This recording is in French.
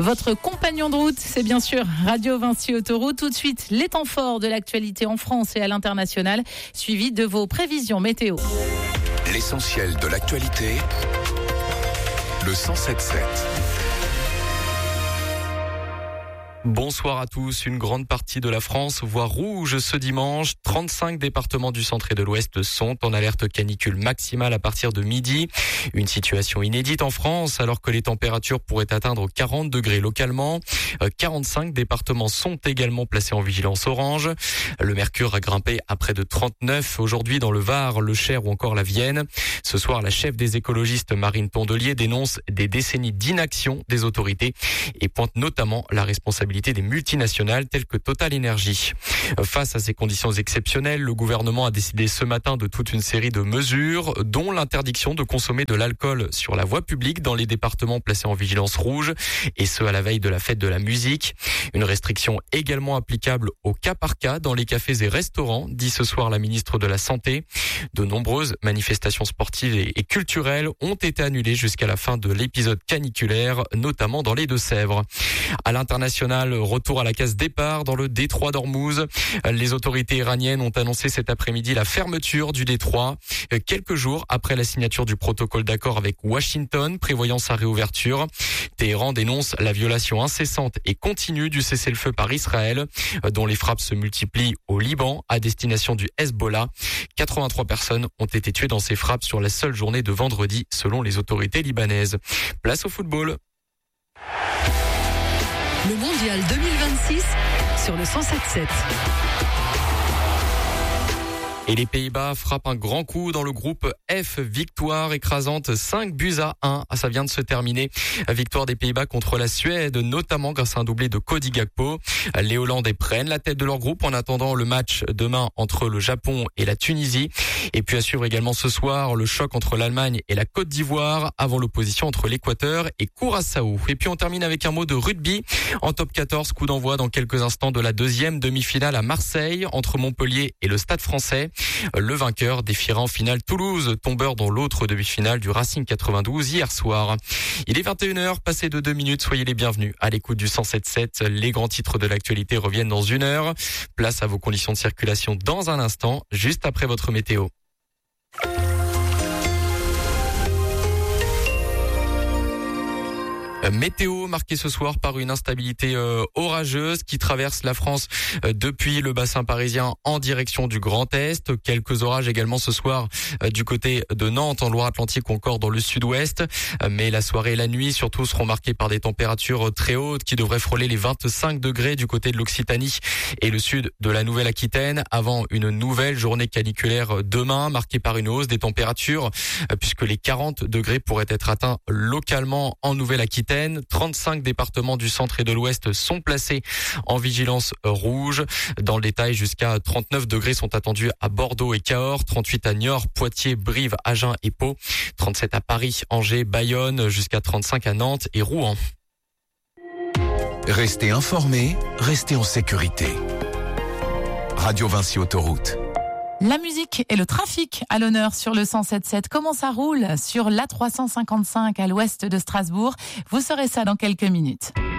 Votre compagnon de route, c'est bien sûr Radio Vinci Autoroute. Tout de suite, les temps forts de l'actualité en France et à l'international, suivi de vos prévisions météo. L'essentiel de l'actualité, le 107.7. Bonsoir à tous. Une grande partie de la France voit rouge ce dimanche. 35 départements du centre et de l'ouest sont en alerte canicule maximale à partir de midi. Une situation inédite en France alors que les températures pourraient atteindre 40 degrés localement. 45 départements sont également placés en vigilance orange. Le mercure a grimpé à près de 39 aujourd'hui dans le Var, le Cher ou encore la Vienne. Ce soir, la chef des écologistes Marine Tondelier dénonce des décennies d'inaction des autorités et pointe notamment la responsabilité des multinationales telles que Total Énergie. Face à ces conditions exceptionnelles, le gouvernement a décidé ce matin de toute une série de mesures, dont l'interdiction de consommer de l'alcool sur la voie publique dans les départements placés en vigilance rouge, et ce à la veille de la fête de la musique. Une restriction également applicable au cas par cas dans les cafés et restaurants, dit ce soir la ministre de la Santé. De nombreuses manifestations sportives et culturelles ont été annulées jusqu'à la fin de l'épisode caniculaire, notamment dans les Deux-Sèvres. À l'international, retour à la case départ dans le détroit d'Ormuz. Les autorités iraniennes ont annoncé cet après-midi la fermeture du détroit, quelques jours après la signature du protocole d'accord avec Washington prévoyant sa réouverture. Téhéran dénonce la violation incessante et continue du cessez-le-feu par Israël, dont les frappes se multiplient au Liban à destination du Hezbollah. 83 personnes ont été tuées dans ces frappes sur la seule journée de vendredi, selon les autorités libanaises. Place au football. Le Mondial 2026 sur le 107.7. Et les Pays-Bas frappent un grand coup dans le groupe F. Victoire écrasante 5-1. Ça vient de se terminer. Victoire des Pays-Bas contre la Suède, notamment grâce à un doublé de Cody Gakpo. Les Hollandais prennent la tête de leur groupe en attendant le match demain entre le Japon et la Tunisie. Et puis à suivre également ce soir le choc entre l'Allemagne et la Côte d'Ivoire avant l'opposition entre l'Équateur et Curaçao. Et puis on termine avec un mot de rugby. En top 14, coup d'envoi dans quelques instants de la deuxième demi-finale à Marseille entre Montpellier et le Stade Français. Le vainqueur défiera en finale Toulouse, tombeur dans l'autre demi-finale du Racing 92 hier soir. Il est 21h, passé de 2 minutes, soyez les bienvenus à l'écoute du 107.7. Les grands titres de l'actualité reviennent dans 1 heure. Place à vos conditions de circulation dans un instant, juste après votre météo. Météo marquée ce soir par une instabilité orageuse qui traverse la France depuis le bassin parisien en direction du Grand Est. Quelques orages également ce soir du côté de Nantes, en Loire-Atlantique ou encore dans le sud-ouest. Mais la soirée et la nuit surtout seront marquées par des températures très hautes qui devraient frôler les 25 degrés du côté de l'Occitanie et le sud de la Nouvelle-Aquitaine avant une nouvelle journée caniculaire demain marquée par une hausse des températures puisque les 40 degrés pourraient être atteints localement en Nouvelle-Aquitaine. 35 départements du centre et de l'ouest sont placés en vigilance rouge. Dans le détail, jusqu'à 39 degrés sont attendus à Bordeaux et Cahors, 38 à Niort, Poitiers, Brive, Agen et Pau, 37 à Paris, Angers, Bayonne, jusqu'à 35 à Nantes et Rouen. Restez informés, restez en sécurité. Radio Vinci Autoroute. La musique et le trafic à l'honneur sur le 107.7. Comment ça roule sur l'A355 à l'ouest de Strasbourg? Vous saurez ça dans quelques minutes.